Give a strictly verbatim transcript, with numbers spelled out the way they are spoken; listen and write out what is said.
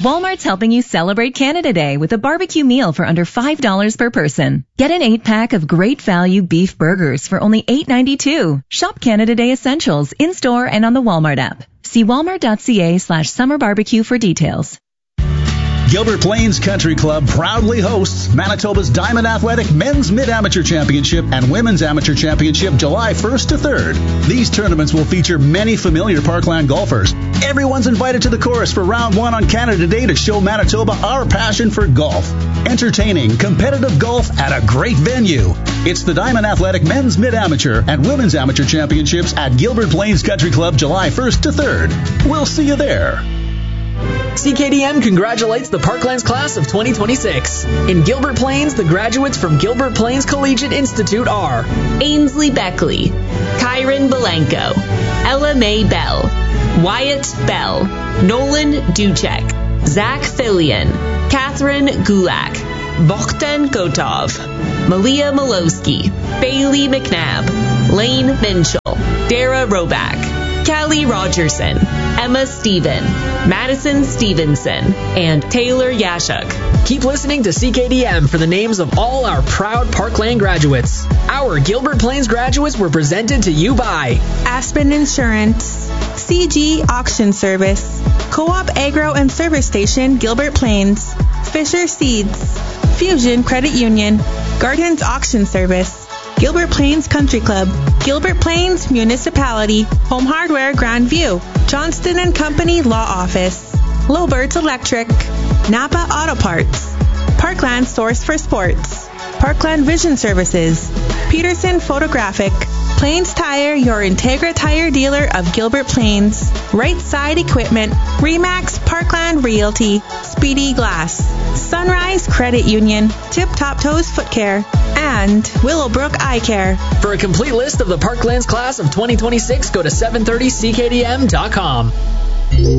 Walmart's helping you celebrate Canada Day with a barbecue meal for under five dollars per person. Get an eight-pack of great value beef burgers for only eight ninety-two. Shop Canada Day Essentials in-store and on the Walmart app. See walmart.ca slash summer barbecue for details. Gilbert Plains Country Club proudly hosts Manitoba's Diamond Athletic Men's Mid-Amateur Championship and Women's Amateur Championship July first to third. These tournaments will feature many familiar Parkland golfers. Everyone's invited to the course for round one on Canada Day to show Manitoba our passion for golf. Entertaining, competitive golf at a great venue. It's the Diamond Athletic Men's Mid-Amateur and Women's Amateur Championships at Gilbert Plains Country Club July first to third. We'll see you there. C K D M congratulates the Parklands class of twenty twenty-six. In Gilbert Plains, the graduates from Gilbert Plains Collegiate Institute are Ainsley Beckley, Kyron Belenko, Ella Mae Bell, Wyatt Bell, Nolan Duchek, Zach Fillion, Catherine Gulak, Bogdan Gotov, Malia Malowski, Bailey McNabb, Lane Minchell, Dara Roback, Kelly Rogerson, Emma Stephen, Madison Stevenson, and Taylor Yashuk. Keep listening to C K D M for the names of all our proud Parkland graduates. Our Gilbert Plains graduates were presented to you by Aspen Insurance, C G Auction Service, Co-op Agro and Service Station, Gilbert Plains, Fisher Seeds, Fusion Credit Union, Gardens Auction Service, Gilbert Plains Country Club, Gilbert Plains Municipality, Home Hardware Grandview, Johnston and Company Law Office, Lowbirds Electric, Napa Auto Parts, Parkland Source for Sports, Parkland Vision Services, Peterson Photographic, Plains Tire, your Integra Tire dealer of Gilbert Plains, Right Side Equipment, Remax Parkland Realty, Speedy Glass, Sunrise Credit Union, Tip Top Toes Foot Care, and Willowbrook Eye Care. For a complete list of the Parklands class of twenty twenty-six, go to seven thirty C K D M dot com.